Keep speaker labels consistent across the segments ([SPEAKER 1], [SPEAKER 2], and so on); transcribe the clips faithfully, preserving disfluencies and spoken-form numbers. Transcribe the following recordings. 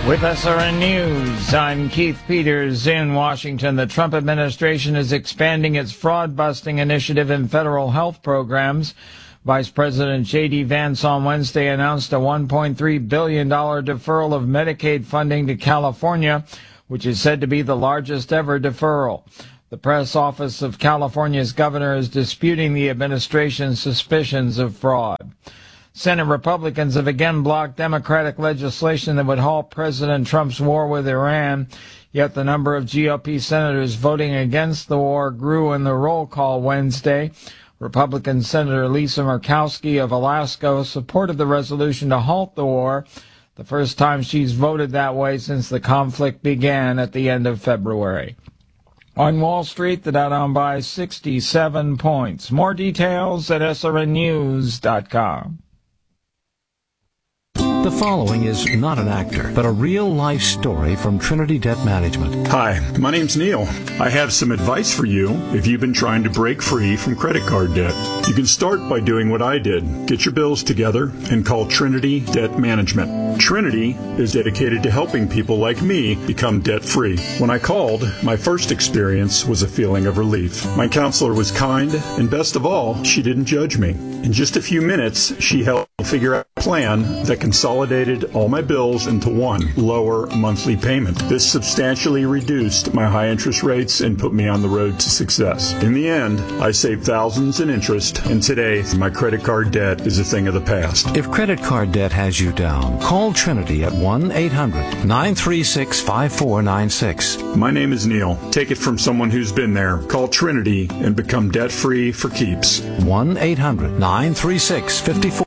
[SPEAKER 1] With S R N News, I'm Keith Peters in Washington. The Trump administration is expanding its fraud-busting initiative in federal health programs. Vice President J D. Vance on Wednesday announced a one point three billion dollars deferral of Medicaid funding to California, which is said to be the largest ever deferral. The press office of California's governor is disputing the administration's suspicions of fraud. Senate Republicans have again blocked Democratic legislation that would halt President Trump's war with Iran, yet the number of G O P senators voting against the war grew in the roll call Wednesday. Republican Senator Lisa Murkowski of Alaska supported the resolution to halt the war, the first time she's voted that way since the conflict began at the end of February. On Wall Street, the Dow down by sixty-seven points. More details at S R N news dot com.
[SPEAKER 2] The following is not an actor, but a real-life story from Trinity Debt Management.
[SPEAKER 3] Hi, my name's Neil. I have some advice for you if you've been trying to break free from credit card debt. You can start by doing what I did. Get your bills together and call Trinity Debt Management. Trinity is dedicated to helping people like me become debt-free. When I called, my first experience was a feeling of relief. My counselor was kind, and best of all, she didn't judge me. In just a few minutes, she helped me figure out a plan that consolidated all my bills into one lower monthly payment. This substantially reduced my high interest rates and put me on the road to success. In the end, I saved thousands in interest, and today my credit card debt is a thing of the past.
[SPEAKER 2] If credit card debt has you down, call Trinity at one eight hundred nine three six five four nine six.
[SPEAKER 3] My name is Neil. Take it from someone who's been there. Call Trinity and become debt-free for keeps.
[SPEAKER 2] one eight hundred nine three six five four.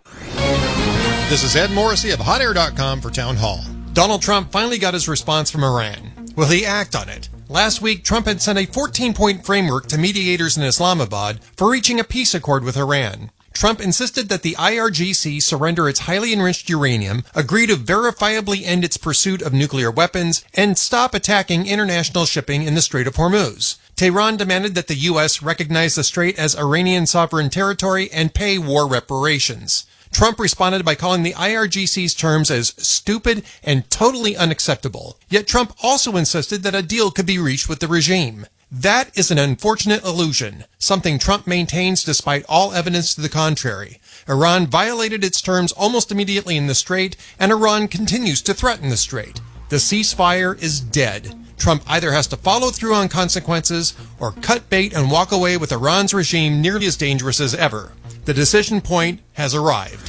[SPEAKER 4] This is Ed Morrissey of hot air dot com for Town Hall. Donald Trump finally got his response from Iran. Will he act on it? Last week, Trump had sent a fourteen-point framework to mediators in Islamabad for reaching a peace accord with Iran. Trump insisted that the I R G C surrender its highly enriched uranium, agree to verifiably end its pursuit of nuclear weapons, and stop attacking international shipping in the Strait of Hormuz. Tehran demanded that the U S recognize the strait as Iranian sovereign territory and pay war reparations. Trump responded by calling the I R G C's terms as stupid and totally unacceptable. Yet Trump also insisted that a deal could be reached with the regime. That is an unfortunate illusion, something Trump maintains despite all evidence to the contrary. Iran violated its terms almost immediately in the strait, and Iran continues to threaten the strait. The ceasefire is dead. Trump either has to follow through on consequences or cut bait and walk away with Iran's regime nearly as dangerous as ever. The decision point has arrived.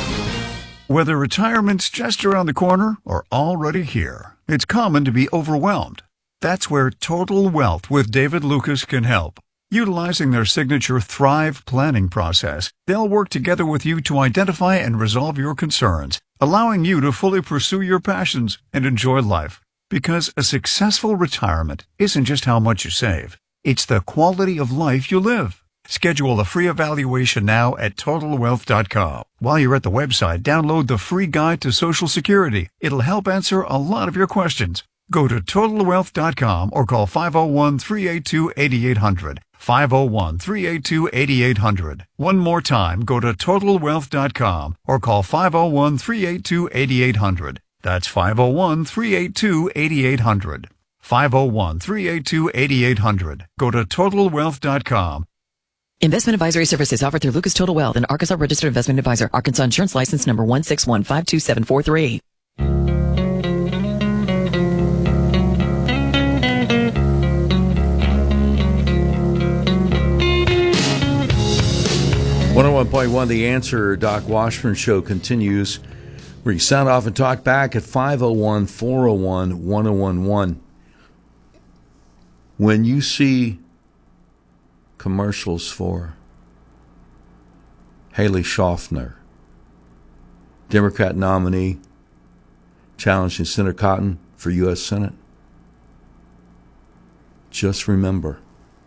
[SPEAKER 5] Whether retirement's just around the corner or already here, it's common to be overwhelmed. That's where Total Wealth with David Lucas can help. Utilizing their signature Thrive planning process, they'll work together with you to identify and resolve your concerns, allowing you to fully pursue your passions and enjoy life. Because a successful retirement isn't just how much you save, it's the quality of life you live. Schedule a free evaluation now at total wealth dot com. While you're at the website, download the free guide to Social Security. It'll help answer a lot of your questions. Go to total wealth dot com or call five oh one, three eight two, eight eight hundred. five oh one, three eight two, eight eight hundred. One more time, go to total wealth dot com or call five oh one, three eight two, eight eight hundred. That's five oh one, three eight two, eight eight hundred. five oh one, three eight two, eight eight hundred. Go to total wealth dot com.
[SPEAKER 6] Investment advisory services offered through Lucas Total Wealth, an Arkansas registered investment advisor. Arkansas Insurance License number one six one five two seven four three.
[SPEAKER 7] one oh one point one The Answer. Doc Washburn Show continues. We can sound off and talk back at five oh one, four oh one, one oh one one. When you see commercials for Haley Schaffner, Democrat nominee, challenging Senator Cotton for U S Senate, just remember,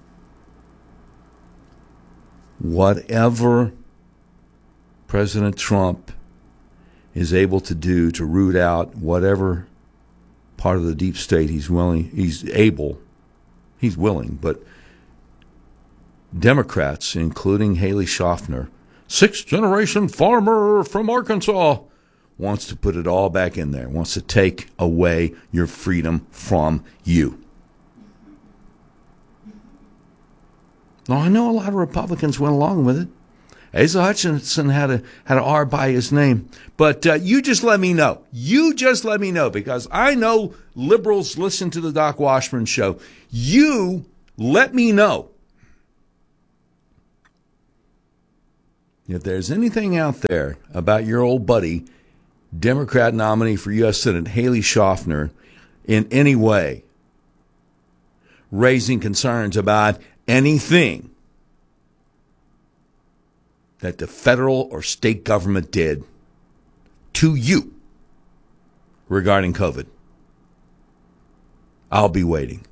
[SPEAKER 7] whatever President Trump is able to do to root out whatever part of the deep state he's willing, he's able, he's willing, but Democrats, including Haley Schaffner, sixth-generation farmer from Arkansas, wants to put it all back in there, wants to take away your freedom from you. Now, I know a lot of Republicans went along with it. Asa Hutchinson had a had an R by his name. But uh, you just let me know. You just let me know, because I know liberals listen to the Doc Washburn show. You let me know if there's anything out there about your old buddy, Democrat nominee for U S Senate, Haley Schaffner, in any way raising concerns about anything that the federal or state government did to you regarding COVID. I'll be waiting.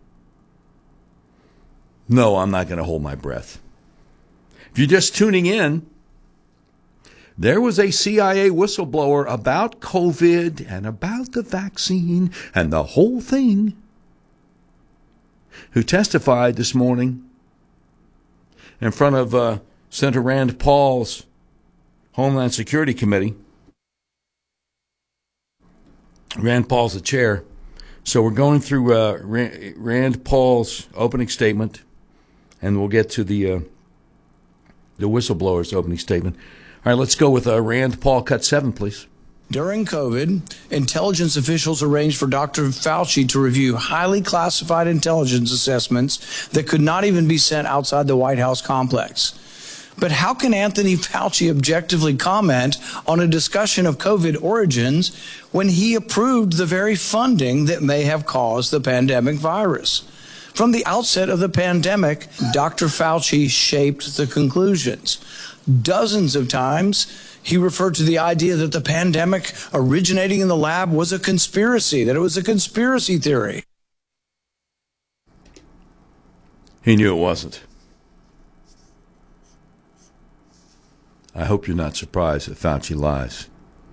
[SPEAKER 7] No, I'm not going to hold my breath. If you're just tuning in, there was a C I A whistleblower about COVID and about the vaccine and the whole thing who testified this morning in front of uh, Senator Rand Paul's Homeland Security Committee. Rand Paul's the chair. So we're going through uh, Rand Paul's opening statement, and we'll get to the uh, the whistleblower's opening statement. All right, let's go with uh, Rand Paul, cut seven, please.
[SPEAKER 8] During COVID, intelligence officials arranged for Doctor Fauci to review highly classified intelligence assessments that could not even be sent outside the White House complex. But how can Anthony Fauci objectively comment on a discussion of COVID origins when he approved the very funding that may have caused the pandemic virus? From the outset of the pandemic, Doctor Fauci shaped the conclusions. Dozens of times, he referred to the idea that the pandemic originating in the lab was a conspiracy, that it was a conspiracy theory.
[SPEAKER 7] He knew it wasn't. I hope you're not surprised that Fauci lies.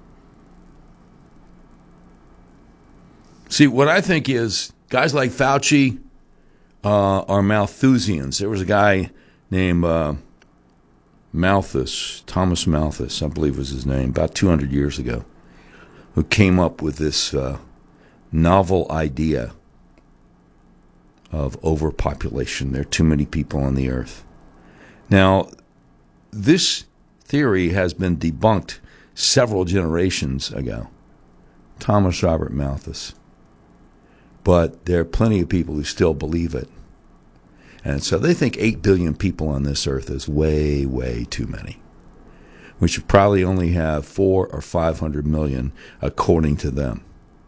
[SPEAKER 7] See, what I think is guys like Fauci uh, are Malthusians. There was a guy named uh, Malthus, Thomas Malthus, I believe was his name, about two hundred years ago, who came up with this uh, novel idea of overpopulation. There are too many people on the earth. Now, this theory has been debunked several generations ago. Thomas Robert Malthus. But there are plenty of people who still believe it. And so they think eight billion people on this earth is way, way too many. We should probably only have four or five hundred million, according to them.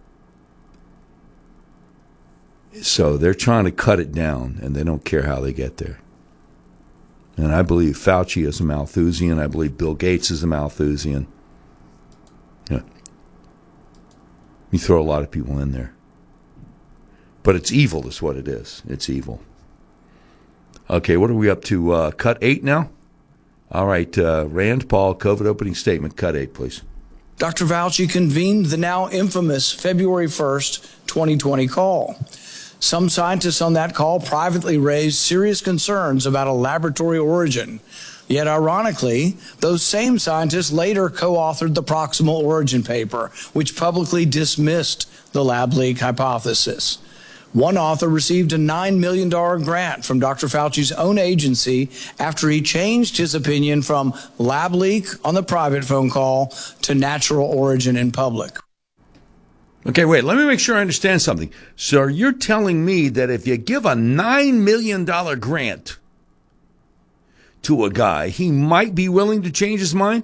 [SPEAKER 7] So they're trying to cut it down, and they don't care how they get there. And I believe Fauci is a Malthusian. I believe Bill Gates is a Malthusian. Yeah. You throw a lot of people in there. But it's evil is what it is. It's evil. Okay, what are we up to? Uh, cut eight now? All right, uh, Rand Paul, COVID opening statement, cut eight, please.
[SPEAKER 8] Doctor Fauci convened the now infamous February first, twenty twenty call. Some scientists on that call privately raised serious concerns about a laboratory origin. Yet, ironically, those same scientists later co-authored the proximal origin paper, which publicly dismissed the lab leak hypothesis. One author received a nine million dollars grant from Doctor Fauci's own agency after he changed his opinion from lab leak on the private phone call to natural origin in public.
[SPEAKER 7] Okay, wait, let me make sure I understand something. So you're telling me that if you give a nine million dollars grant to a guy, he might be willing to change his mind?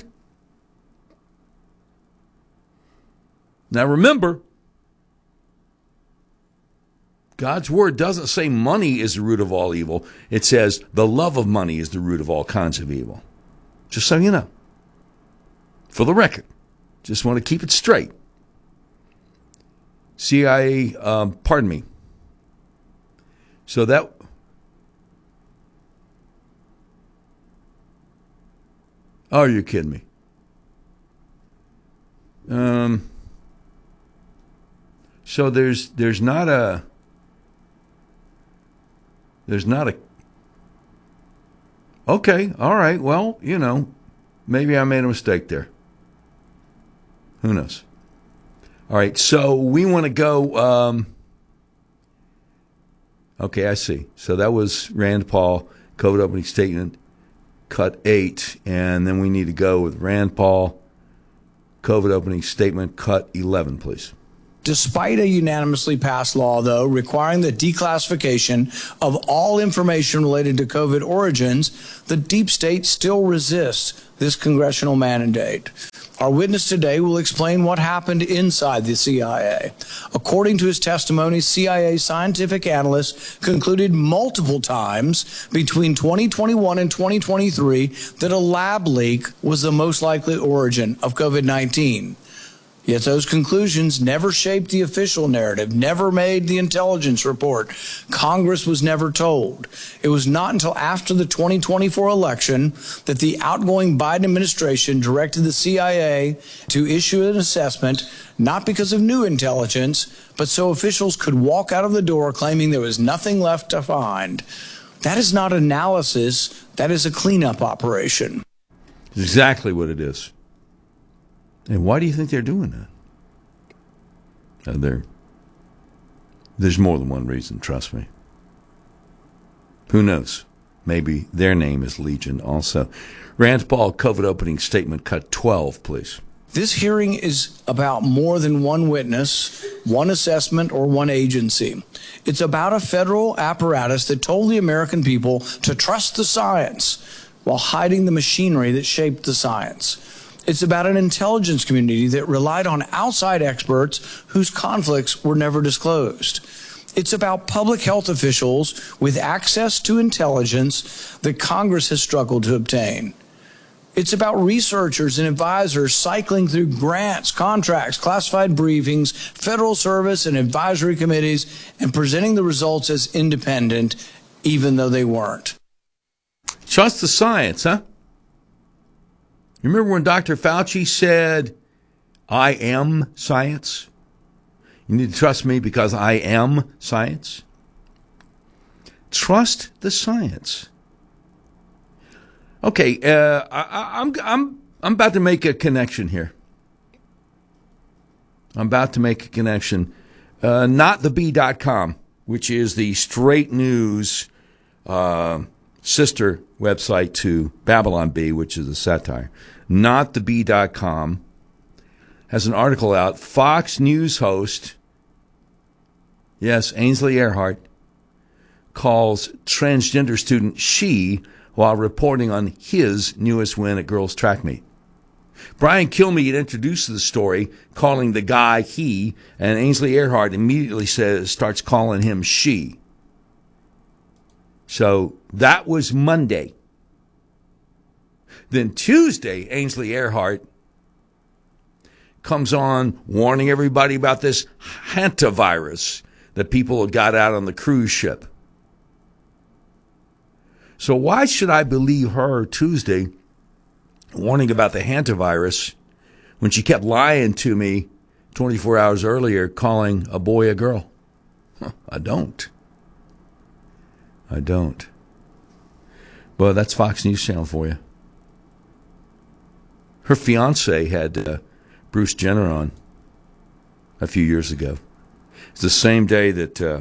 [SPEAKER 7] Now remember, God's word doesn't say money is the root of all evil. It says the love of money is the root of all kinds of evil. Just so you know. For the record. Just want to keep it straight. C I A, um, pardon me. So that, oh, you're kidding me. Um, so there's there's not a there's not a. Okay, all right. Well, you know, maybe I made a mistake there. Who knows? All right, so we want to go. Um, okay, I see. So that was Rand Paul, COVID opening statement, cut eight. And then we need to go with Rand Paul, COVID opening statement, cut eleven, please.
[SPEAKER 8] Despite a unanimously passed law, though, requiring the declassification of all information related to COVID origins, the deep state still resists this congressional mandate. Our witness today will explain what happened inside the C I A. According to his testimony, C I A scientific analysts concluded multiple times between twenty twenty-one and twenty twenty-three that a lab leak was the most likely origin of COVID nineteen. Yet those conclusions never shaped the official narrative, never made the intelligence report. Congress was never told. It was not until after the twenty twenty-four election that the outgoing Biden administration directed the C I A to issue an assessment, not because of new intelligence, but so officials could walk out of the door claiming there was nothing left to find. That is not analysis. That is a cleanup operation.
[SPEAKER 7] Exactly what it is. And why do you think they're doing that? Uh, they're, there's more than one reason, trust me. Who knows? Maybe their name is Legion also. Rand Paul, COVID opening statement, cut twelve, please.
[SPEAKER 8] This hearing is about more than one witness, one assessment, or one agency. It's about a federal apparatus that told the American people to trust the science while hiding the machinery that shaped the science. It's about an intelligence community that relied on outside experts whose conflicts were never disclosed. It's about public health officials with access to intelligence that Congress has struggled to obtain. It's about researchers and advisors cycling through grants, contracts, classified briefings, federal service and advisory committees, and presenting the results as independent, even though they weren't.
[SPEAKER 7] Trust the science, huh? You remember when Doctor Fauci said, I am science? You need to trust me because I am science? Trust the science. Okay, uh, I, I'm, I'm, I'm about to make a connection here. I'm about to make a connection. Uh, not the bee dot com, which is the straight news uh, sister website to Babylon Bee, which is a satire. Not the bee dot com has an article out. Fox News host, yes, Ainsley Earhart, calls transgender student she while reporting on his newest win at girls' track meet. Brian Kilmeade introduced the story, calling the guy he, and Ainsley Earhart immediately says starts calling him she. So that was Monday. Then Tuesday, Ainsley Earhart comes on warning everybody about this hantavirus that people got out on the cruise ship. So why should I believe her Tuesday warning about the hantavirus when she kept lying to me twenty-four hours earlier, calling a boy a girl? Huh, I don't. I don't. But that's Fox News Channel for you. Her fiance had uh, Bruce Jenner on a few years ago. It's the same day that uh,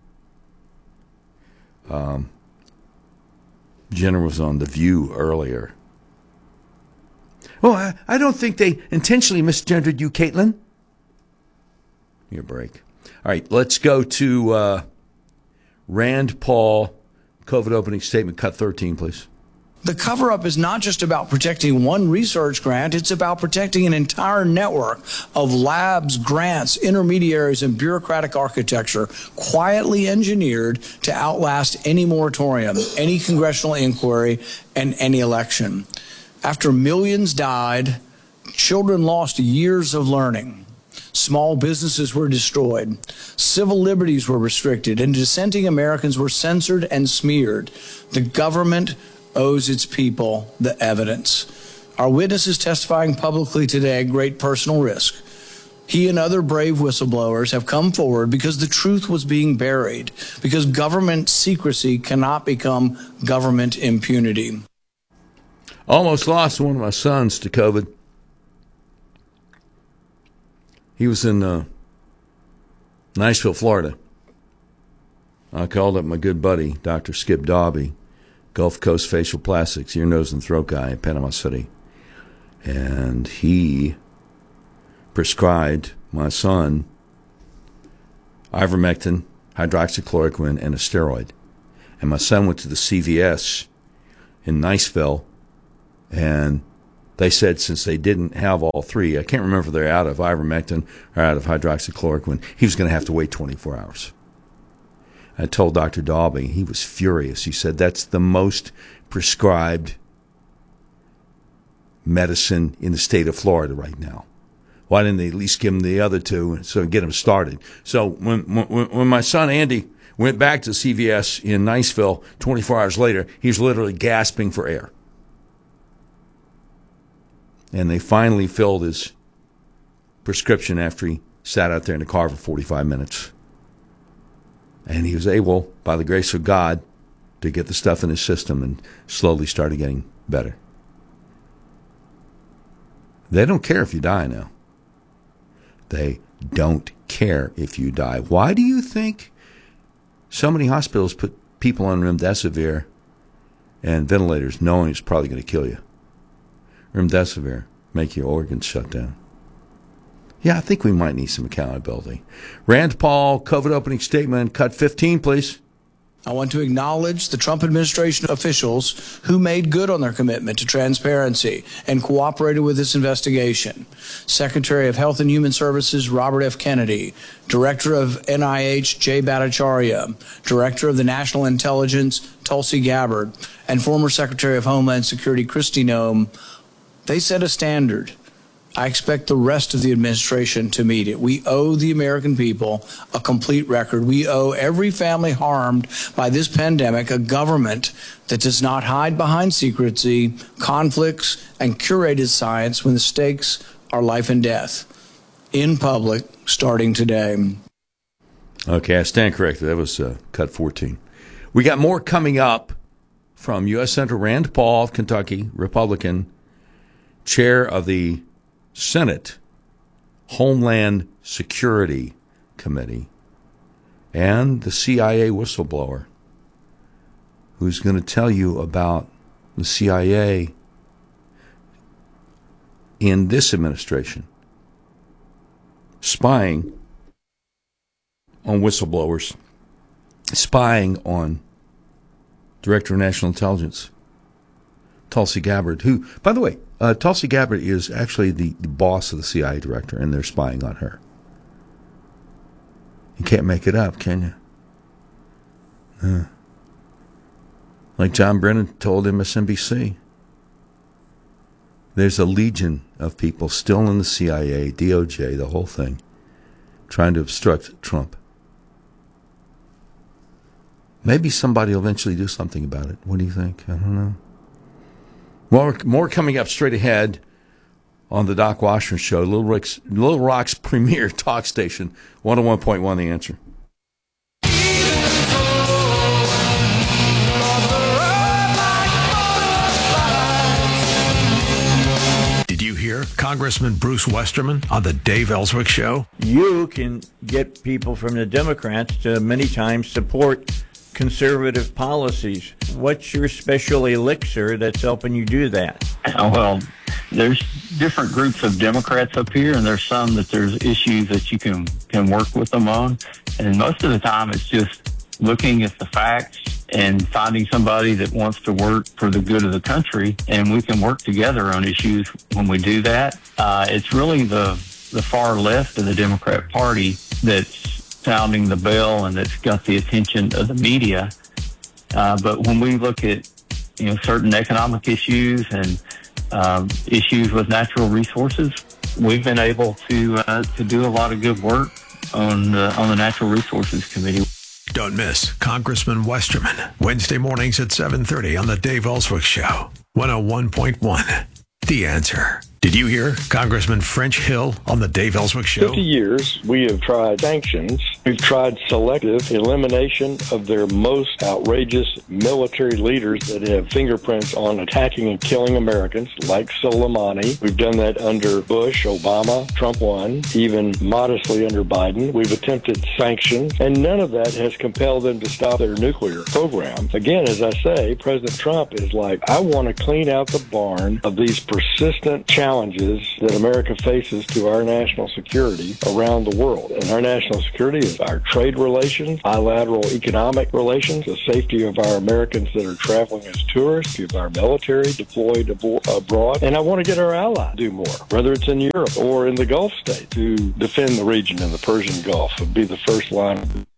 [SPEAKER 7] um, Jenner was on The View earlier. Oh, I, I don't think they intentionally misgendered you, Caitlin. Give me a break. All right, let's go to uh, Rand Paul, COVID opening statement, cut thirteen, please.
[SPEAKER 8] The cover-up is not just about protecting one research grant, it's about protecting an entire network of labs, grants, intermediaries, and bureaucratic architecture quietly engineered to outlast any moratorium, any congressional inquiry, and any election. After millions died, children lost years of learning. Small businesses were destroyed. Civil liberties were restricted, and dissenting Americans were censored and smeared. The government owes its people the evidence. Our witness is testifying publicly today at great personal risk. He and other brave whistleblowers have come forward because the truth was being buried, because government secrecy cannot become government impunity.
[SPEAKER 7] Almost lost one of my sons to COVID. He was in uh, Niceville, Florida. I called up my good buddy, Doctor Skip Dobby, Gulf Coast Facial Plastics, ear, nose, and throat guy in Panama City. And he prescribed my son ivermectin, hydroxychloroquine, and a steroid. And my son went to the C V S in Niceville, and they said since they didn't have all three, I can't remember if they're out of ivermectin or out of hydroxychloroquine, he was going to have to wait twenty-four hours. I told Doctor Dalby, he was furious. He said, that's the most prescribed medicine in the state of Florida right now. Why didn't they at least give him the other two so get him started? So when, when, when my son Andy went back to C V S in Niceville twenty-four hours later, he was literally gasping for air. And they finally filled his prescription after he sat out there in the car for forty-five minutes. And he was able, by the grace of God, to get the stuff in his system and slowly started getting better. They don't care if you die now. They don't care if you die. Why do you think so many hospitals put people on remdesivir and ventilators knowing it's probably going to kill you? Remdesivir, make your organs shut down. Yeah, I think we might need some accountability. Rand Paul, COVID opening statement, cut fifteen, please.
[SPEAKER 8] I want to acknowledge the Trump administration officials who made good on their commitment to transparency and cooperated with this investigation. Secretary of Health and Human Services Robert F. Kennedy, Director of N I H Jay Bhattacharya, Director of the National Intelligence Tulsi Gabbard, and former Secretary of Homeland Security Kristi Noem. They set a standard. I expect the rest of the administration to meet it. We owe the American people a complete record. We owe every family harmed by this pandemic a government that does not hide behind secrecy, conflicts, and curated science when the stakes are life and death. In public, starting today.
[SPEAKER 7] Okay, I stand corrected. That was uh, cut fourteen. We got more coming up from U S Senator Rand Paul of Kentucky, Republican, chair of the Senate Homeland Security Committee, and the C I A whistleblower who's going to tell you about the C I A in this administration spying on whistleblowers, spying on Director of National Intelligence Tulsi Gabbard, who, by the way, Uh, Tulsi Gabbard is actually the, the boss of the C I A director, and they're spying on her. You can't make it up, can you? Uh, like John Brennan told M S N B C, there's a legion of people still in the C I A, D O J, the whole thing, trying to obstruct Trump. Maybe somebody will eventually do something about it. What do you think? I don't know. More, more coming up straight ahead on the Doc Washington Show, Little, Rick's, Little Rock's premier talk station, one oh one point one The Answer.
[SPEAKER 9] Did you hear Congressman Bruce Westerman on the Dave Ellswick Show?
[SPEAKER 10] You can get people from the Democrats to many times support conservative policies. What's your special elixir that's helping you do that?
[SPEAKER 11] Well, there's different groups of Democrats up here, and there's some that there's issues that you can, can work with them on. And most of the time, it's just looking at the facts and finding somebody that wants to work for the good of the country, and we can work together on issues when we do that. Uh, it's really the, the far left of the Democrat Party that's sounding the bell and that's got the attention of the media. Uh, but when we look at, you know, certain economic issues and um, issues with natural resources, we've been able to uh, to do a lot of good work on uh, on the Natural Resources Committee.
[SPEAKER 9] Don't miss Congressman Westerman, Wednesday mornings at seven thirty on the Dave Ellswick Show, one oh one point one The Answer. Did you hear Congressman French Hill on the Dave Ellswick Show?
[SPEAKER 12] fifty years, we have tried sanctions. We've tried selective elimination of their most outrageous military leaders that have fingerprints on attacking and killing Americans, like Soleimani. We've done that under Bush, Obama, Trump one, even modestly under Biden. We've attempted sanctions, and none of that has compelled them to stop their nuclear program. Again, as I say, President Trump is like, I want to clean out the barn of these persistent challenges that America faces to our national security around the world. And our national security is our trade relations, bilateral economic relations, the safety of our Americans that are traveling as tourists, of our military deployed abroad. And I want to get our allies to do more, whether it's in Europe or in the Gulf states, to defend the region in the Persian Gulf and be the first line.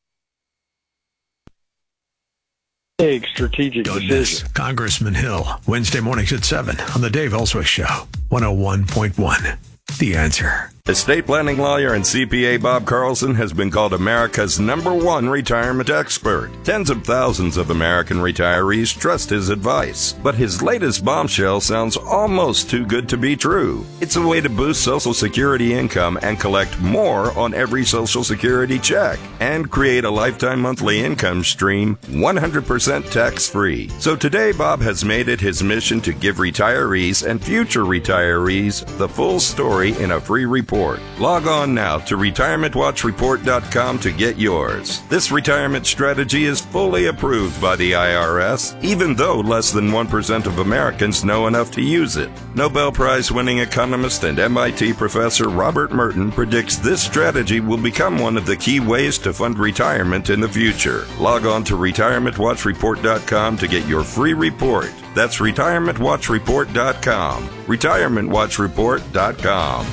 [SPEAKER 12] Big strategic
[SPEAKER 9] Don't
[SPEAKER 12] decision.
[SPEAKER 9] miss Congressman Hill, Wednesday mornings at seven on the Dave Ellswick Show, one oh one point one. The Answer.
[SPEAKER 13] Estate planning lawyer and C P A Bob Carlson has been called America's number one retirement expert. Tens of thousands of American retirees trust his advice. But his latest bombshell sounds almost too good to be true. It's a way to boost Social Security income and collect more on every Social Security check and create a lifetime monthly income stream one hundred percent tax-free. So today, Bob has made it his mission to give retirees and future retirees the full story in a free report. Log on now to retirement watch report dot com to get yours. This retirement strategy is fully approved by the I R S, even though less than one percent of Americans know enough to use it. Nobel Prize-winning economist and M I T professor Robert Merton predicts this strategy will become one of the key ways to fund retirement in the future. Log on to retirement watch report dot com to get your free report. That's retirement watch report dot com. retirement watch report dot com.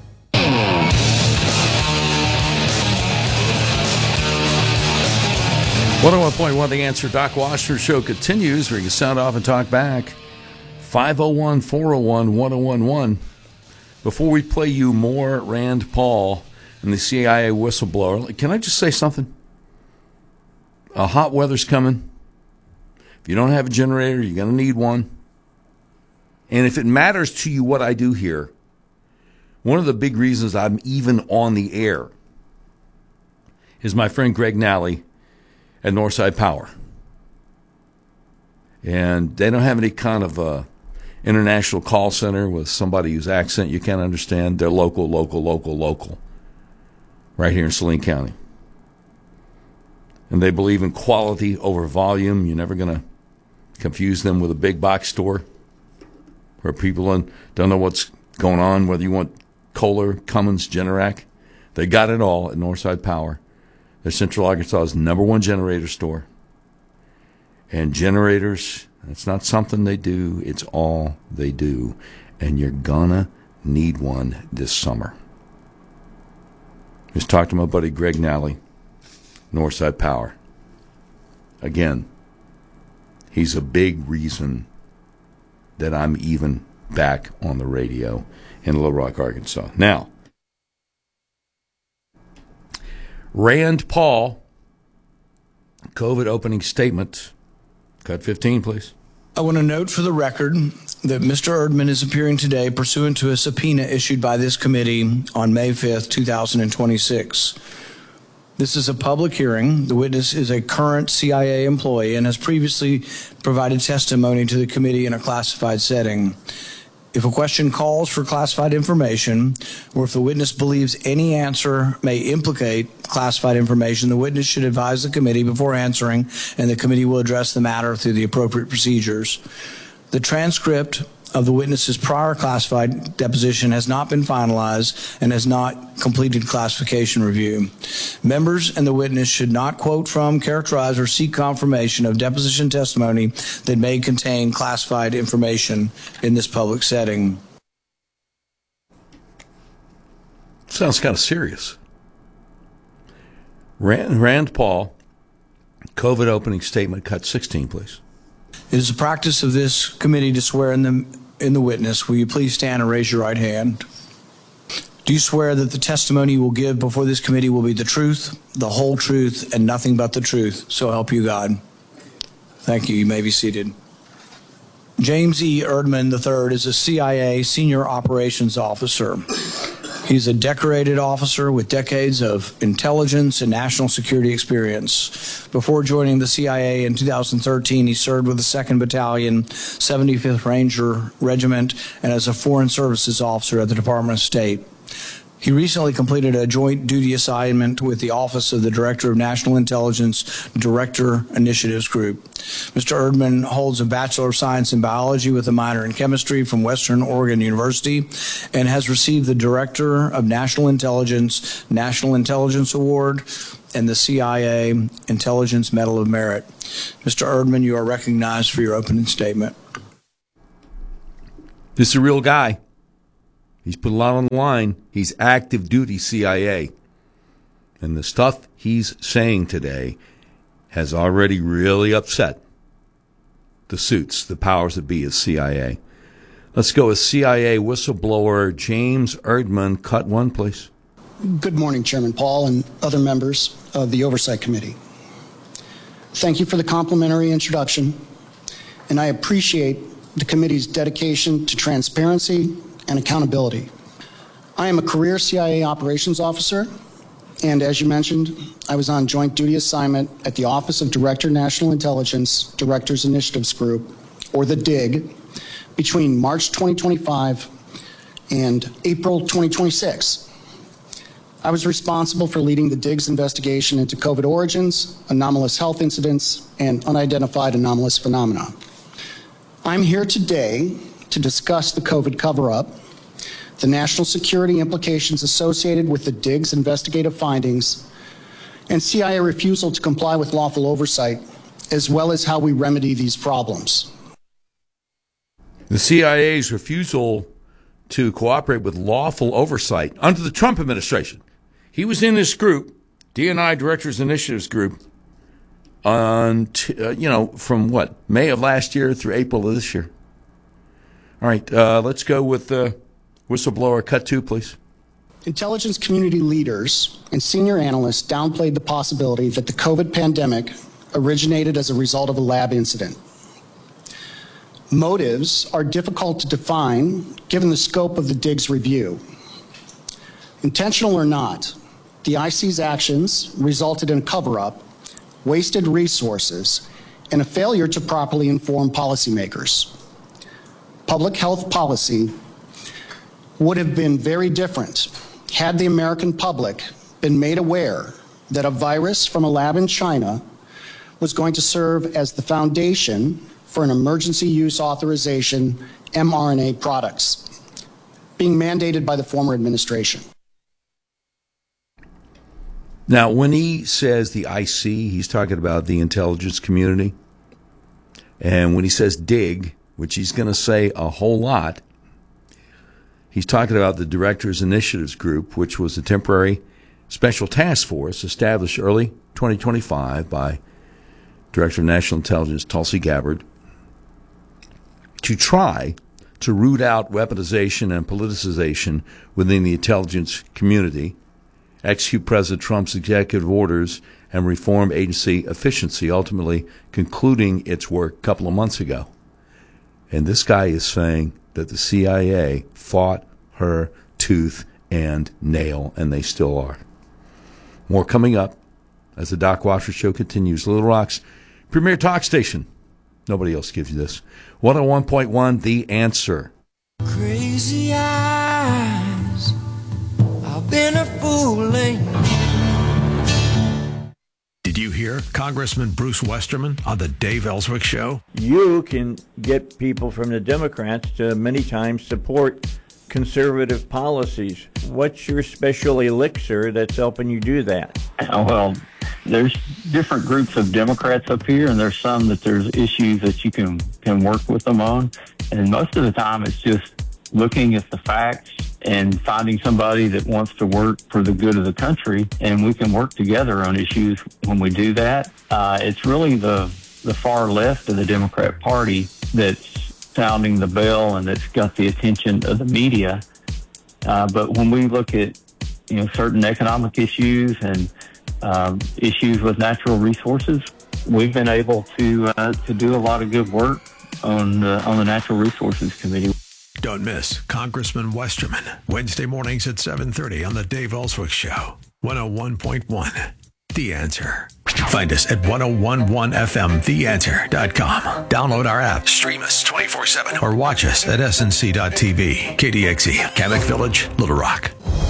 [SPEAKER 7] one oh one point one, The Answer. Doc Washner Show continues. We can sound off and talk back. five oh one, four oh one, one oh one one. Before we play you more Rand Paul and the C I A whistleblower, can I just say something? Uh, hot weather's coming. If you don't have a generator, you're going to need one. And if it matters to you what I do here, one of the big reasons I'm even on the air is my friend Greg Nally at Northside Power. And they don't have any kind of uh, international call center with somebody whose accent you can't understand. They're local, local, local, local, right here in Saline County. And they believe in quality over volume. You're never going to confuse them with a big box store where people don't know what's going on, whether you want Kohler, Cummins, Generac. They got it all at Northside Power. They're Central Arkansas's number one generator store. And generators, it's not something they do, it's all they do. And you're gonna need one this summer. Just talked to my buddy Greg Nally, Northside Power. Again, he's a big reason that I'm even back on the radio in Little Rock, Arkansas. Now, Rand Paul, COVID opening statement. Cut fifteen, please.
[SPEAKER 8] I want to note for the record that Mister Erdman is appearing today pursuant to a subpoena issued by this committee on May fifth, two thousand twenty-six. This is a public hearing. The witness is a current C I A employee and has previously provided testimony to the committee in a classified setting. If a question calls for classified information, or if the witness believes any answer may implicate classified information, the witness should advise the committee before answering, and the committee will address the matter through the appropriate procedures. The transcript of the witness's prior classified deposition has not been finalized and has not completed classification review. Members and the witness should not quote from, characterize, or seek confirmation of deposition testimony that may contain classified information in this public setting.
[SPEAKER 7] Sounds kind of serious. Rand, Rand Paul, COVID opening statement, cut sixteen, please.
[SPEAKER 8] It is the practice of this committee to swear in the, in the witness. Will you please stand and raise your right hand? Do you swear that the testimony you will give before this committee will be the truth, the whole truth, and nothing but the truth? So help you God. Thank you. You may be seated. James E. Erdman the third is a C I A senior operations officer. He's a decorated officer with decades of intelligence and national security experience. Before joining the C I A in two thousand thirteen, he served with the second Battalion, seventy-fifth Ranger Regiment, and as a Foreign Services officer at the Department of State. He recently completed a joint duty assignment with the Office of the Director of National Intelligence Director Initiatives Group. Mister Erdman holds a Bachelor of Science in Biology with a minor in Chemistry from Western Oregon University and has received the Director of National Intelligence National Intelligence Award and the C I A Intelligence Medal of Merit. Mister Erdman, you are recognized for your opening statement.
[SPEAKER 7] This is a real guy. He's put a lot on the line. He's active duty C I A. And the stuff he's saying today has already really upset the suits, the powers that be of C I A. Let's go with C I A whistleblower James Erdman. Cut one, please.
[SPEAKER 14] Good morning, Chairman Paul and other members of the Oversight Committee. Thank you for the complimentary introduction, and I appreciate the committee's dedication to transparency and accountability. I am a career C I A operations officer, and as you mentioned, I was on joint duty assignment at the Office of Director National Intelligence Directors Initiatives Group, or the D I G, between March twenty twenty-five and April twenty twenty-six. I was responsible for leading the D I G's investigation into COVID origins, anomalous health incidents, and unidentified anomalous phenomena. I'm here today to discuss the COVID cover-up, the national security implications associated with the D I G's investigative findings, and C I A refusal to comply with lawful oversight, as well as how we remedy these problems.
[SPEAKER 7] The C I A's refusal to cooperate with lawful oversight under the Trump administration. He was in this group, D and I Directors Initiatives Group, on t- uh, you know, from what, May of last year through April of this year. All right, uh, let's go with uh, whistleblower cut two, please.
[SPEAKER 14] Intelligence community leaders and senior analysts downplayed the possibility that the COVID pandemic originated as a result of a lab incident. Motives are difficult to define given the scope of the D I G's review. Intentional or not, the I C's actions resulted in a cover-up, wasted resources, and a failure to properly inform policymakers. Public health policy would have been very different had the American public been made aware that a virus from a lab in China was going to serve as the foundation for an emergency use authorization mRNA products being mandated by the former administration.
[SPEAKER 7] Now, when he says the I C, he's talking about the intelligence community. And when he says D I G, which he's going to say a whole lot, he's talking about the Directors Initiatives Group, which was a temporary special task force established early twenty twenty-five by Director of National Intelligence Tulsi Gabbard to try to root out weaponization and politicization within the intelligence community, execute President Trump's executive orders, and reform agency efficiency, ultimately concluding its work a couple of months ago. And this guy is saying that the C I A fought her tooth and nail, and they still are. More coming up as the Doc Washer Show continues. Little Rock's premier talk station. Nobody else gives you this. one oh one point one, The Answer.
[SPEAKER 15] Crazy eyes, I've been a fooling.
[SPEAKER 9] Did you hear Congressman Bruce Westerman on the Dave Ellswick Show?
[SPEAKER 10] You can get people from the Democrats to many times support conservative policies. What's your special elixir that's helping you do that?
[SPEAKER 11] Well, there's different groups of Democrats up here, and there's some that there's issues that you can, can work with them on. And most of the time it's just looking at the facts and finding somebody that wants to work for the good of the country, and we can work together on issues when we do that. Uh, it's really the, the far left of the Democrat Party that's sounding the bell and that's got the attention of the media. Uh, but when we look at, you know, certain economic issues and um, issues with natural resources, we've been able to uh, to do a lot of good work on the, on the Natural Resources Committee.
[SPEAKER 9] Don't miss Congressman Westerman, Wednesday mornings at seven thirty on the Dave Ellswick Show, one oh one point one, The Answer. Find us at ten eleven F M the answer dot com. Download our app, stream us twenty-four seven, or watch us at S N C dot T V. K D X E, Kamek Village, Little Rock.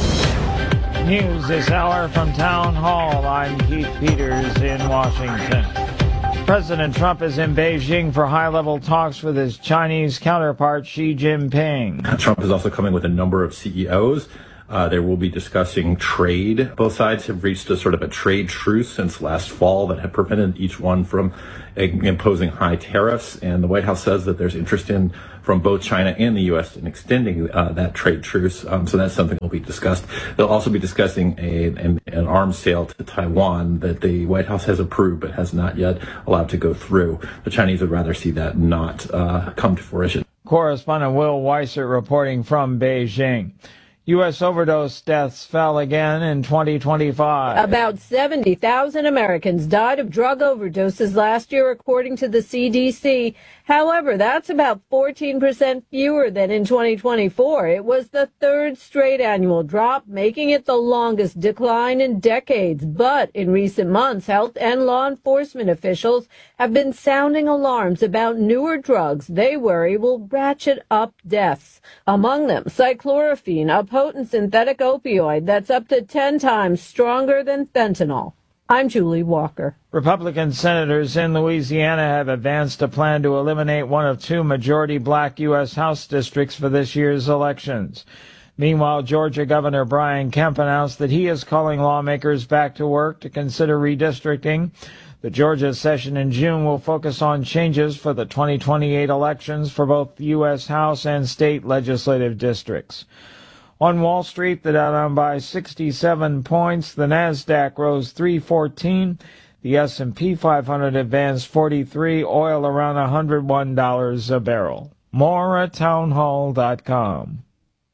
[SPEAKER 1] News this hour from Town Hall. I'm Keith Peters in Washington. President Trump is in Beijing for high-level talks with his Chinese counterpart Xi Jinping.
[SPEAKER 16] Trump is also coming with a number of C E Os. Uh, they will be discussing trade. Both sides have reached a sort of a trade truce since last fall that had prevented each one from uh, imposing high tariffs. And the White House says that there's interest in from both China and the U S in extending uh, that trade truce. Um, so that's something that will be discussed. They'll also be discussing a, an, an arms sale to Taiwan that the White House has approved but has not yet allowed to go through. The Chinese would rather see that not uh, come to fruition.
[SPEAKER 1] Correspondent Will Weissert reporting from Beijing. U S overdose deaths fell again in twenty twenty-five.
[SPEAKER 17] About seventy thousand Americans died of drug overdoses last year, according to the C D C. However, that's about fourteen percent fewer than in twenty twenty-four. It was the third straight annual drop, making it the longest decline in decades. But in recent months, health and law enforcement officials have been sounding alarms about newer drugs they worry will ratchet up deaths. Among them, cyclorphine, a potent synthetic opioid that's up to ten times stronger than fentanyl. I'm Julie Walker.
[SPEAKER 1] Republican senators in Louisiana have advanced a plan to eliminate one of two majority black U S House districts for this year's elections. Meanwhile, Georgia Governor Brian Kemp announced that he is calling lawmakers back to work to consider redistricting. The Georgia session in June will focus on changes for the twenty twenty-eight elections for both the U S House and state legislative districts. On Wall Street, the Dow down by sixty-seven points. The Nasdaq rose three fourteen. The S and P five hundred advanced forty-three. Oil around one hundred one dollars a barrel. More at townhall dot com.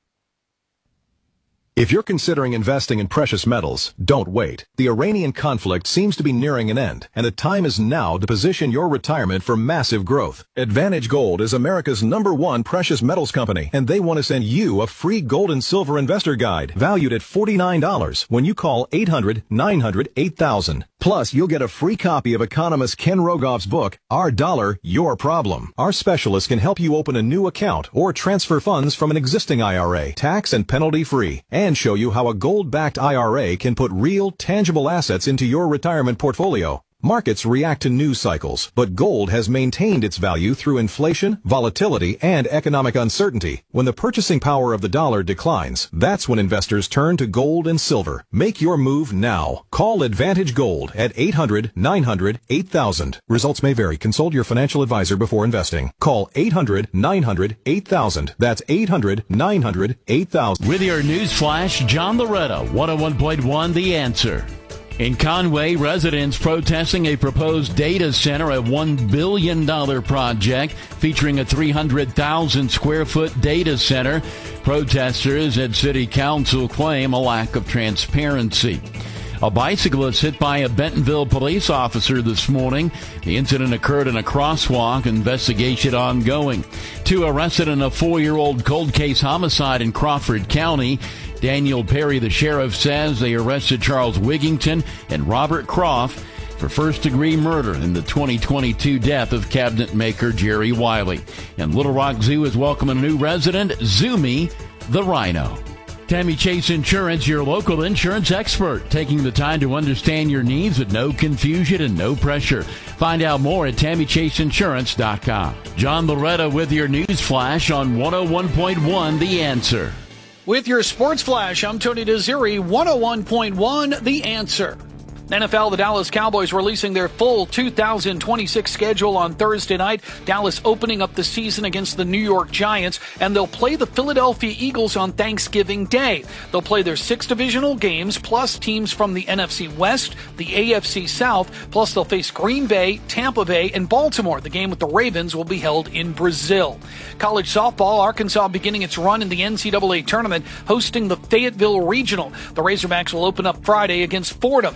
[SPEAKER 18] If you're considering investing in precious metals, don't wait. The Iranian conflict seems to be nearing an end, and the time is now to position your retirement for massive growth. Advantage Gold is America's number one precious metals company, and they want to send you a free gold and silver investor guide valued at forty-nine dollars when you call eight hundred nine hundred eight thousand. Plus, you'll get a free copy of economist Ken Rogoff's book, Our Dollar, Your Problem. Our specialists can help you open a new account or transfer funds from an existing I R A, tax and penalty free, and show you how a gold-backed I R A can put real, tangible assets into your retirement portfolio. Markets react to news cycles, but gold has maintained its value through inflation, volatility, and economic uncertainty. When the purchasing power of the dollar declines, that's when investors turn to gold and silver. Make your move now. Call Advantage Gold at eight hundred nine hundred eight thousand. Results may vary. Consult your financial advisor before investing. Call eight hundred nine hundred eight thousand. That's eight hundred nine hundred eight thousand.
[SPEAKER 19] With your news flash, John Loretta, one oh one point one The Answer. In Conway, residents protesting a proposed data center, a one billion dollars project featuring a three hundred thousand square foot data center. Protesters at City Council claim a lack of transparency. A bicyclist hit by a Bentonville police officer this morning. The incident occurred in a crosswalk. Investigation ongoing. Two arrested in a four-year-old cold case homicide in Crawford County. Daniel Perry, the sheriff, says they arrested Charles Wigington and Robert Croft for first-degree murder in the twenty twenty-two death of cabinet maker Jerry Wiley. And Little Rock Zoo is welcoming a new resident, Zumi the Rhino. Tammy Chase Insurance, your local insurance expert, taking the time to understand your needs with no confusion and no pressure. Find out more at tammy chase insurance dot com. John Loretta with your news flash on one oh one point one The Answer.
[SPEAKER 20] With your sports flash, I'm Tony Desiri, one oh one point one The Answer. N F L, the Dallas Cowboys releasing their full two thousand twenty-six schedule on Thursday night. Dallas opening up the season against the New York Giants, and they'll play the Philadelphia Eagles on Thanksgiving Day. They'll play their six divisional games, plus teams from the N F C West, the A F C South, plus they'll face Green Bay, Tampa Bay, and Baltimore. The game with the Ravens will be held in Brazil. College softball, Arkansas beginning its run in the N C double A tournament, hosting the Fayetteville Regional. The Razorbacks will open up Friday against Fordham. They're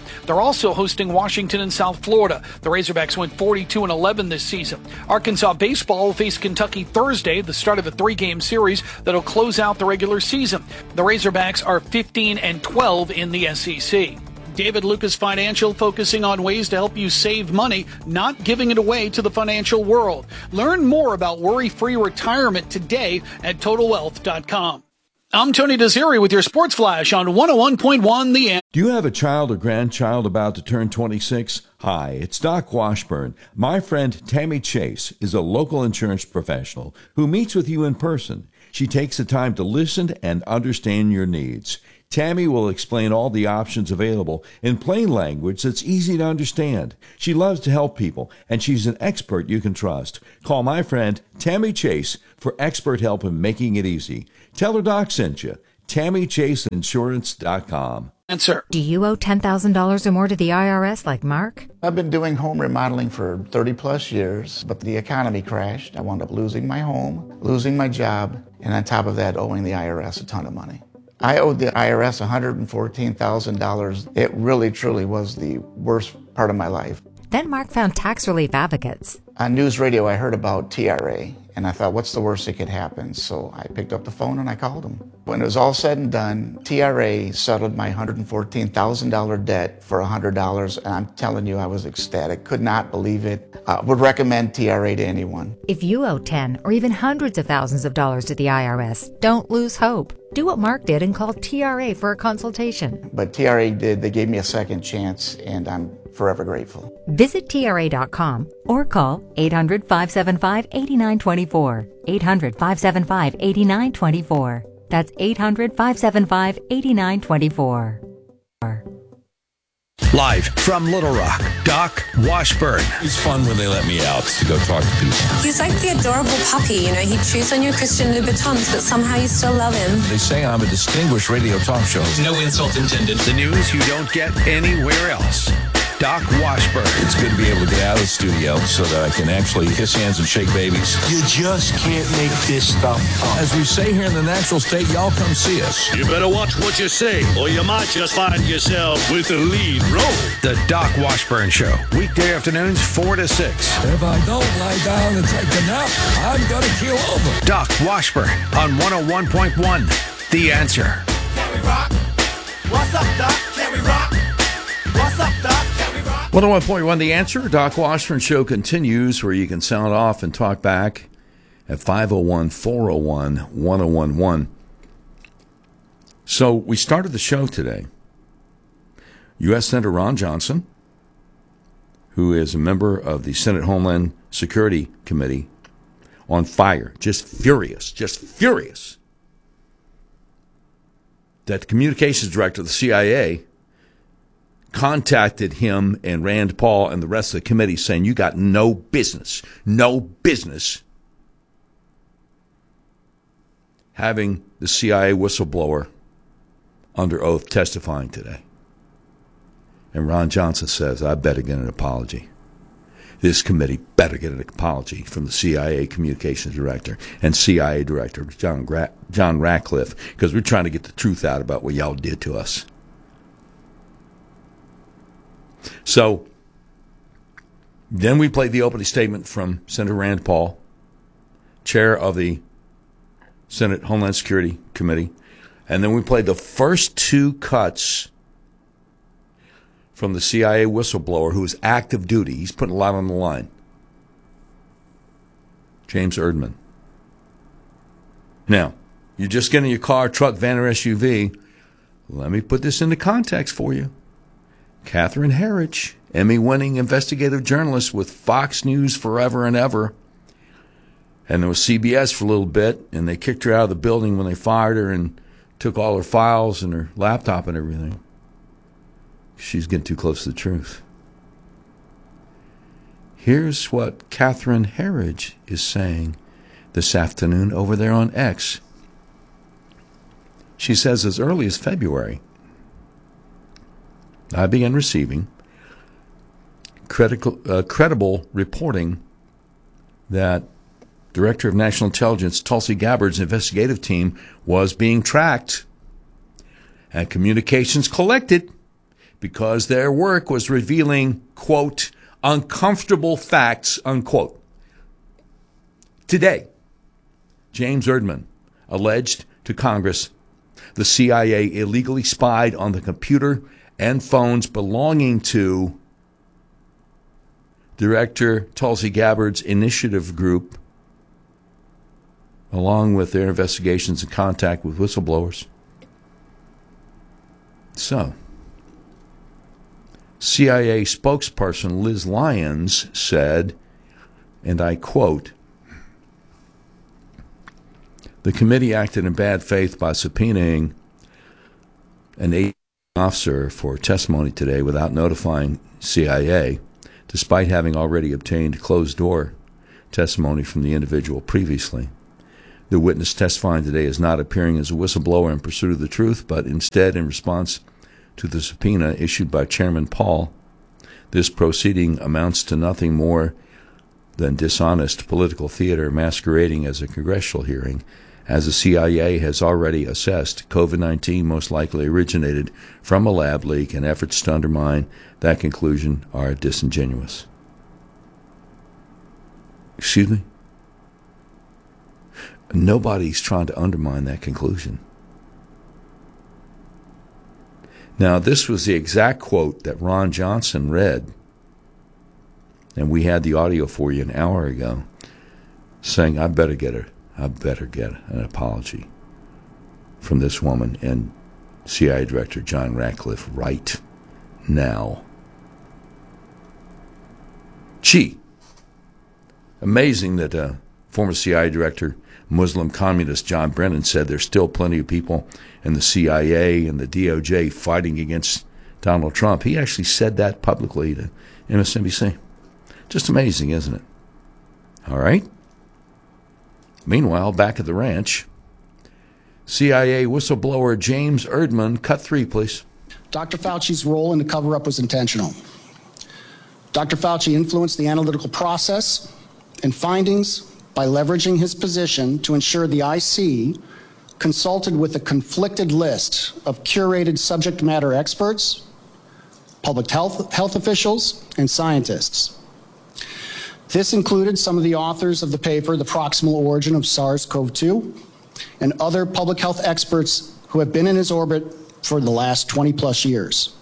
[SPEAKER 20] also hosting Washington and South Florida. The Razorbacks went forty-two and eleven this season. Arkansas baseball will face Kentucky Thursday, the start of a three-game series that'll close out the regular season. The Razorbacks are fifteen and twelve in the S E C. David Lucas Financial, focusing on ways to help you save money, not giving it away to the financial world. Learn more about worry-free retirement today at total wealth dot com. I'm Tony Desiri with your Sports Flash on one oh one point one The Answer.
[SPEAKER 7] Do you have a child or grandchild about to turn twenty-six? Hi, it's Doc Washburn. My friend Tammy Chase is a local insurance professional who meets with you in person. She takes the time to listen and understand your needs. Tammy will explain all the options available in plain language that's easy to understand. She loves to help people, and she's an expert you can trust. Call my friend Tammy Chase for expert help in making it easy. Tell her Doc sent you. Tammy Chase Insurance dot com.
[SPEAKER 20] Answer.
[SPEAKER 21] Do you owe ten thousand dollars or more to the I R S like Mark?
[SPEAKER 22] I've been doing home remodeling for thirty plus years, but the economy crashed. I wound up losing my home, losing my job, and on top of that, owing the I R S a ton of money. I owed the I R S one hundred fourteen thousand dollars. It really, truly was the worst part of my life.
[SPEAKER 21] Then Mark found tax relief advocates.
[SPEAKER 22] On news radio, I heard about T R A, and I thought, what's the worst that could happen? So I picked up the phone and I called them. When it was all said and done, T R A settled my one hundred fourteen thousand dollars debt for one hundred dollars, and I'm telling you, I was ecstatic. Could not believe it. Uh, would recommend T R A to anyone.
[SPEAKER 21] If you owe ten or even hundreds of thousands of dollars to the I R S, don't lose hope. Do what Mark did and call T R A for a consultation.
[SPEAKER 22] But T R A did. They gave me a second chance, and I'm forever grateful.
[SPEAKER 21] Visit T R A dot com or call eight hundred, five seven five, eight nine two four. eight hundred, five seven five, eight nine two four. That's eight hundred, five seven five, eight nine two four.
[SPEAKER 9] Live from Little Rock, Doc Washburn.
[SPEAKER 23] It's fun when they let me out to go talk to people.
[SPEAKER 24] He's like the adorable puppy, you know. He chews on your Christian Louboutins, but somehow you still love him.
[SPEAKER 23] They say I'm a distinguished radio talk show.
[SPEAKER 9] No insult intended. The news you don't get anywhere else. Doc Washburn.
[SPEAKER 23] It's good to be able to get out of the studio so that I can actually kiss hands and shake babies.
[SPEAKER 25] You just can't make this stuff up.
[SPEAKER 23] As we say here in the natural state, y'all come see us.
[SPEAKER 26] You better watch what you say, or you might just find yourself with the lead role.
[SPEAKER 9] The Doc Washburn Show, weekday afternoons four to six.
[SPEAKER 23] If I don't lie down and take a nap, I'm going to keel over.
[SPEAKER 9] Doc Washburn on one oh one point one The Answer.
[SPEAKER 15] Can we rock? What's up, Doc? Can we rock? What's up, Doc?
[SPEAKER 7] one oh one point one The Answer. Doc Washburn Show continues, where you can sound off and talk back at five oh one, four oh one, one oh one one. So we started the show today. U S Senator Ron Johnson, who is a member of the Senate Homeland Security Committee, on fire, just furious, just furious that the communications director of the C I A contacted him and Rand Paul and the rest of the committee saying, you got no business, no business having the C I A whistleblower under oath testifying today. And Ron Johnson says, I better get an apology. This committee better get an apology from the C I A communications director and C I A director, John, Gra- John Ratcliffe, because we're trying to get the truth out about what y'all did to us. So then we played the opening statement from Senator Rand Paul, chair of the Senate Homeland Security Committee, and then we played the first two cuts from the C I A whistleblower who is active duty. He's putting a lot on the line. James Erdman. Now, you're just getting your car, truck, van, or S U V. Let me put this into context for you. Catherine Herridge, Emmy-winning investigative journalist with Fox News forever and ever. And there was C B S for a little bit, and they kicked her out of the building when they fired her and took all her files and her laptop and everything. She's getting too close to the truth. Here's what Catherine Herridge is saying this afternoon over there on X. She says, as early as February, I began receiving critical, uh, credible reporting that Director of National Intelligence Tulsi Gabbard's investigative team was being tracked and communications collected because their work was revealing, quote, uncomfortable facts, unquote. Today, James Erdman alleged to Congress the C I A illegally spied on the computer and phones belonging to Director Tulsi Gabbard's initiative group, along with their investigations and contact with whistleblowers. So, C I A spokesperson Liz Lyons said, and I quote, "The committee acted in bad faith by subpoenaing an agency officer for testimony today without notifying C I A, despite having already obtained closed-door testimony from the individual previously. The witness testifying today is not appearing as a whistleblower in pursuit of the truth, but instead in response to the subpoena issued by Chairman Paul. This proceeding amounts to nothing more than dishonest political theater masquerading as a congressional hearing. As the C I A has already assessed, COVID nineteen most likely originated from a lab leak, and efforts to undermine that conclusion are disingenuous." Excuse me? Nobody's trying to undermine that conclusion. Now, this was the exact quote that Ron Johnson read, and we had the audio for you an hour ago, saying, I better get a, I better get an apology from this woman and C I A Director John Ratcliffe right now. Gee, amazing that uh, former C I A Director, Muslim communist John Brennan said there's still plenty of people in the C I A and the D O J fighting against Donald Trump. He actually said that publicly to M S N B C. Just amazing, isn't it? All right. Meanwhile, back at the ranch, C I A whistleblower James Erdman, cut three, please.
[SPEAKER 14] Doctor Fauci's role in the cover-up was intentional. Doctor Fauci influenced the analytical process and findings by leveraging his position to ensure the I C consulted with a conflicted list of curated subject matter experts, public health, health officials, and scientists. This included some of the authors of the paper, The Proximal Origin of SARS CoV two, and other public health experts who have been in his orbit for the last twenty plus years.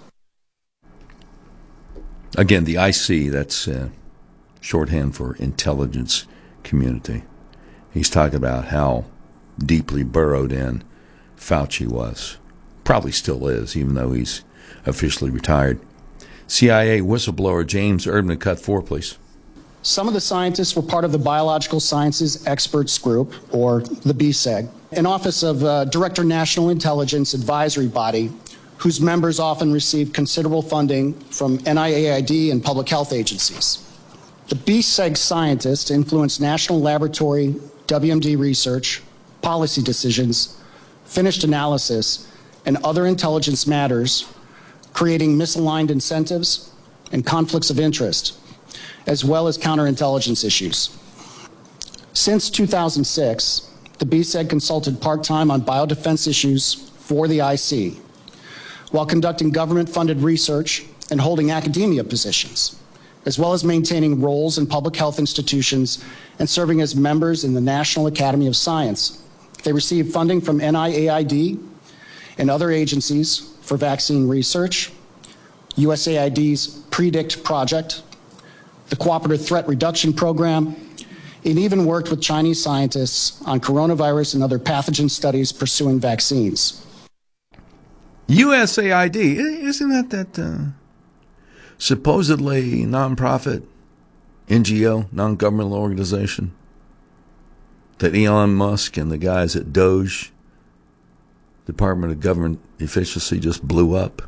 [SPEAKER 7] Again, the I C, that's uh, shorthand for intelligence community. He's talking about how deeply burrowed in Fauci was. Probably still is, even though he's officially retired. C I A whistleblower James Erdman, cut four, please.
[SPEAKER 14] Some of the scientists were part of the Biological Sciences Experts Group, or the B S E G, an Office of uh, Director National Intelligence Advisory Body, whose members often receive considerable funding from N I A I D and public health agencies. The B S E G scientists influenced national laboratory W M D research, policy decisions, finished analysis, and other intelligence matters, creating misaligned incentives and conflicts of interest, as well as counterintelligence issues. Since two thousand six, the B S E G consulted part-time on biodefense issues for the I C, while conducting government-funded research and holding academia positions, as well as maintaining roles in public health institutions and serving as members in the National Academy of Science. They received funding from N I A I D and other agencies for vaccine research, U S A I D's PREDICT project, the Cooperative Threat Reduction Program, and even worked with Chinese scientists on coronavirus and other pathogen studies pursuing vaccines.
[SPEAKER 7] U S A I D, isn't that that uh, supposedly nonprofit N G O, non-governmental organization that Elon Musk and the guys at Doge, Department of Government Efficiency, just blew up?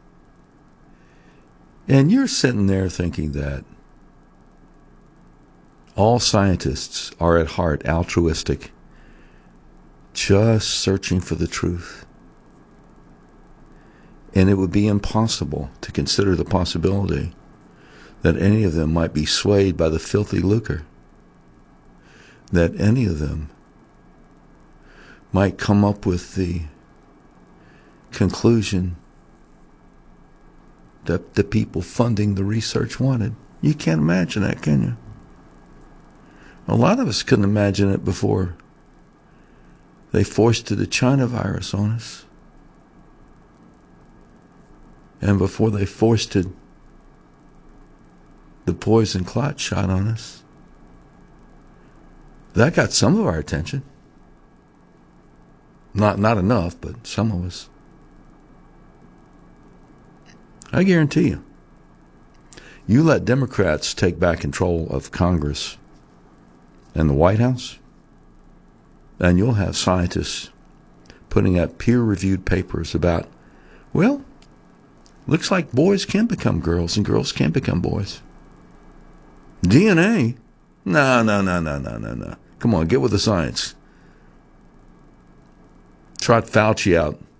[SPEAKER 7] And you're sitting there thinking that all scientists are at heart altruistic, just searching for the truth. And it would be impossible to consider the possibility that any of them might be swayed by the filthy lucre, that any of them might come up with the conclusion that the people funding the research wanted. You can't imagine that, can you? A lot of us couldn't imagine it before they foisted the China virus on us. And before they foisted the poison clot shot on us. That got some of our attention. Not not enough, but some of us. I guarantee you, you let Democrats take back control of Congress and the White House, and you'll have scientists putting out peer-reviewed papers about, well, looks like boys can become girls and girls can become boys. D N A? No, no, no, no, no, no, no. Come on, get with the science. Trot Fauci out